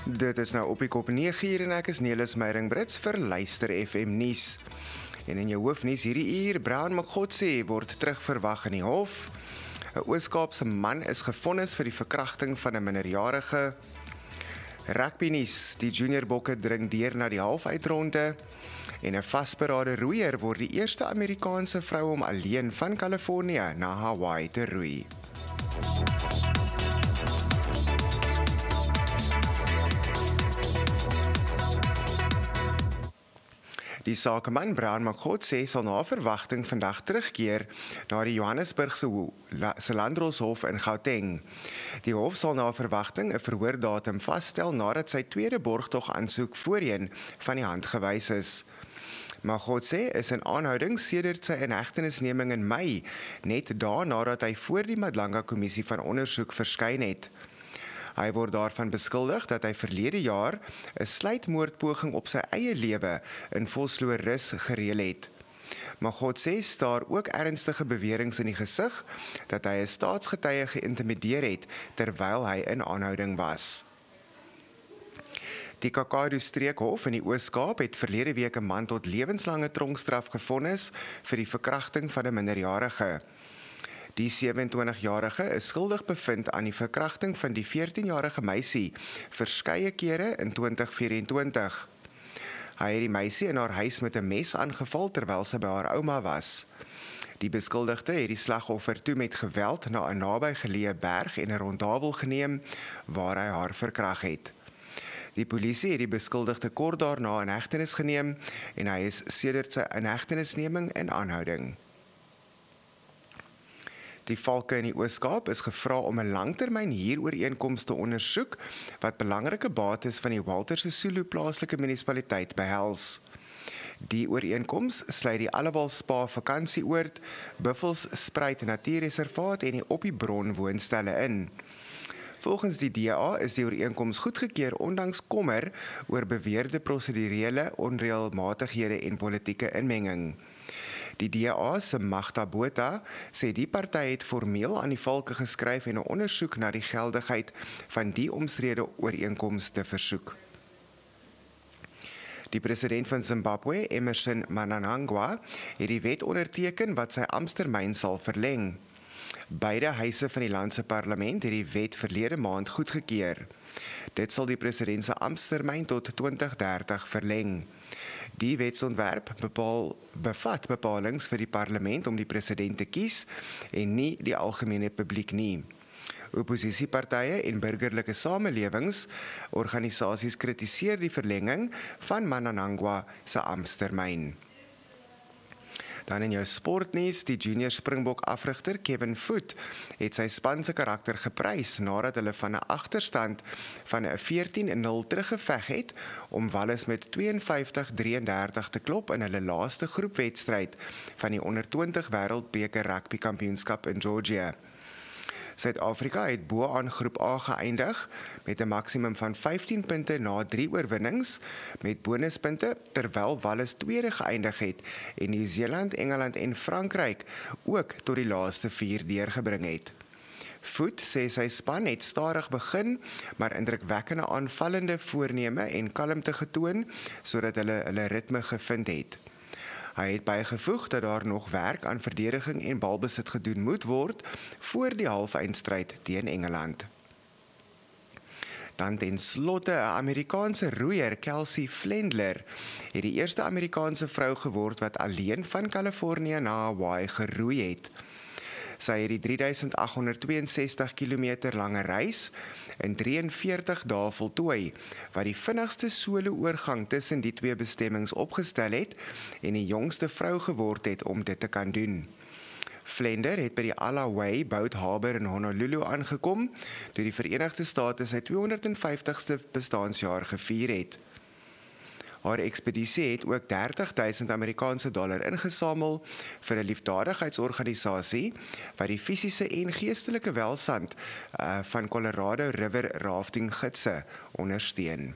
Dit is nou op die kop 9 en ek is Nelis Meiring-Brits vir Luister FM nuus. En in jou hoofnuus hierdie uur, Brown Mokgotsi word terugverwag in die hof. 'n Oos-Kaapse man is gevonnis vir die verkrachting van 'n minderjarige. Rugby nuus, die junior bokke dring deur na die halfuitronde. En 'n vasberade roeier word die eerste Amerikaanse vrou om alleen van Kalifornië na Hawaii te roei. Die sakeman Brown Mokgotsi sal na verwagting vandag terugkeer na die Johannesburgse Selandroshof in Gauteng. Die hof sal na verwagting 'n verhoordatum vasstel nadat sy tweede borgtogaansoek voorheen van die hand gewys is. Mokgotsi is in aanhouding sedert sy inhegtenisneming in Mei, net daarna dat hy voor die Madlanga-kommissie van ondersoek verskyn het. Hy word daarvan beskuldig dat hy verlede jaar 'n sluipmoordpoging op sy eie lewe in Vosloorus gereël het. Mokgotsi staar ook ernstige beweringe in die gesig dat hy 'n staatsgetuie geïntimideer het terwyl hy in aanhouding was. Die Kakadu-streekhof in die Oos-Kaap het verlede week 'n man tot lewenslange tronkstraf gevonnis vir die verkrachting van 'n minderjarige. Die 27-jarige is skuldig bevind aan die verkrachting van die 14-jarige meisie verskeie kere in 2024. Hy het die meisie in haar huis met 'n mes aangeval terwyl sy by haar ouma was. Die beskuldigde het die slagoffer toe met geweld na 'n nabygeleë berg en 'n rondabel geneem waar hy haar verkrag het. Die polisie het die beskuldigde kort daarna in hegtenis geneem en hy is sedert sy inhegtenisneming in aanhouding. Die valke in die Oos-Kaap is gevra om 'n langtermyn huurooreenkoms te ondersoek wat belangrike bates van die Walter Sisulu plaaslike munisipaliteit behels. Die ooreenkoms sluit die Allewal Spa vakansieoord, Buffelsspruit Natuurreservaat en die Op die Bron woonstelle in. Volgens die DA is die ooreenkoms goedgekeur ondanks kommer oor beweerde prosedurele onreëlmatighede en politieke inmenging. Die DA se Magda Botha sê die party het formeel aan die valke geskryf en 'n ondersoek na die geldigheid van die omstrede ooreenkoms te versoek. Die president van Zimbabwe, Emmerson Mnangagwa, het die wet onderteken wat sy amptetermyn sal verleng. Beide huise van die land se parlement het die wet verlede maand goedgekeur. Dit sal die president se amptetermyn tot 2030 verleng. Die wetsontwerp bevat bepalings vir die parlement om die president te kies en nie die algemene publiek nie. Opposisiepartye en burgerlike samelewingsorganisasies kritiseer die verlenging van Mnangagwa se amptetermyn. Dan in jou sportnuus, die junior Springbok afrigter Kevin Foot het sy span se karakter geprys nadat hulle van 'n agterstand van 'n 14-0 teruggeveg het om Wallis met 52-33 te klop in hulle laaste groepwedstryd van die onder 20 wêreldbeker rugby kampioenskap in Georgia. Suid-Afrika het bo-aan groep A geëindig met 'n maksimum van 15 punte na 3 oorwinnings met bonuspunte, terwyl Wallis tweede geëindig het en Nieu-Seeland, Engeland en Frankryk ook tot die laaste 4 deurgebring het. Foot sê sy span het stadig begin, maar indrukwekkende aanvallende voorneme en kalmte getoon sodat hulle ritme gevind het. Hy het bygevoeg dat daar nog werk aan verdediging en balbesit gedoen moet word voor die halfeindstryd teen Engeland. Dan ten slotte 'n Amerikaanse roeier, Kelsey Flendler, het die eerste Amerikaanse vrou geword wat alleen van Kalifornië na Hawaii geroei het. Sy het die 3862 km lange reis in 43 dae voltooi, wat die vinnigste solo-oorgang tussen die twee bestemmings opgestel het en die jongste vrou geword het om dit te kan doen. Flender het by die Allaway Boat Harbour in Honolulu aangekom, toe die Verenigde State sy 250ste bestaansjaar gevier het. Haar ekspedisie het ook $30,000 Amerikaanse ingesamel vir 'n liefdadigheidsorganisasie wat die fisiese en geestelike welstand van Colorado River rafting gidse ondersteun.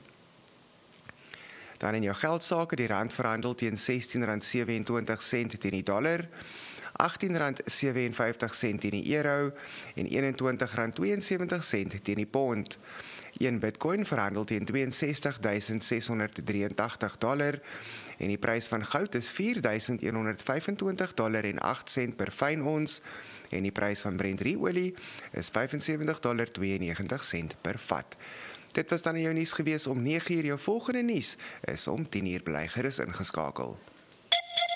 Dan in jou geldsake, die rand verhandel teen R16.27 teen die dollar. R18,57 teen die euro en R21,72 teen die pond. 1 Bitcoin verhandel teen $62,683 en die prys van goud is $4,125,08 per fyn ons en die prys van Brent-olie is $75,92 per vat. Dit was dan jou nuus gewees om 9:00. Jou volgende nuus is om 10:00. Bly gerus ingeskakel.